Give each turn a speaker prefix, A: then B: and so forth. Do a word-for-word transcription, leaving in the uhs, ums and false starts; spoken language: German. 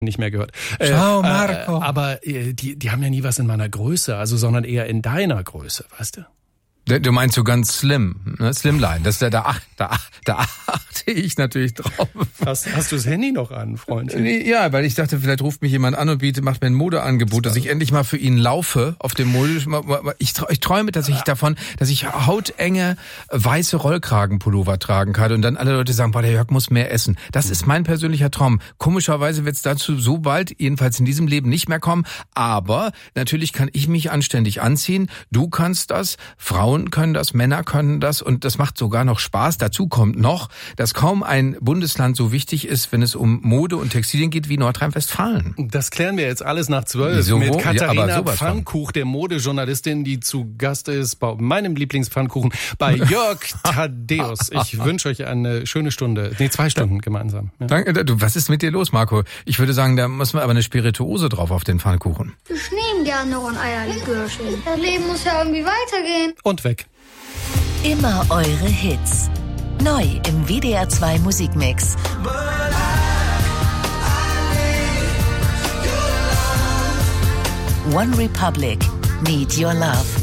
A: nicht mehr gehört.
B: Ciao, Marco.
A: Äh, aber äh, die, die haben ja nie was in meiner Größe, also sondern eher in deiner Größe, weißt du?
B: Du meinst so ganz slim, ne? Slimline. Das, da, da, da, da achte ich natürlich drauf.
A: Hast, hast du das Handy noch an, Freundchen?
B: Ja, weil ich dachte, vielleicht ruft mich jemand an und bietet, macht mir ein Modeangebot, dass ich endlich mal für ihn laufe auf dem Mode. Ich, ich träume tatsächlich davon, dass ich hautenge weiße Rollkragenpullover tragen kann und dann alle Leute sagen, boah, der Jörg muss mehr essen. Das ist mein persönlicher Traum. Komischerweise wird es dazu so bald, jedenfalls in diesem Leben, nicht mehr kommen. Aber natürlich kann ich mich anständig anziehen. Du kannst das, Frauen können das, Männer können das und das macht sogar noch Spaß. Dazu kommt noch, dass kaum ein Bundesland so wichtig ist, wenn es um Mode und Textilien geht, wie Nordrhein-Westfalen.
A: Das klären wir jetzt alles nach zwölf
B: Wieso?
A: mit Katharina
B: Ja,
A: Pfannkuch, der Modejournalistin, die zu Gast ist bei meinem Lieblingspfannkuchen, bei Jörg Thaddeus. Ich wünsche euch eine schöne Stunde, nee, zwei Stunden gemeinsam. Ja.
B: Danke. Du, was ist mit dir los, Marco? Ich würde sagen, da muss man aber eine Spirituose drauf auf den Pfannkuchen.
C: Ich nehme gern noch ein Eierlikörchen. Das Leben muss ja irgendwie weitergehen.
A: Und weg.
D: Immer eure Hits. Neu im W D R zwei Musikmix. One Republic, Need Your Love.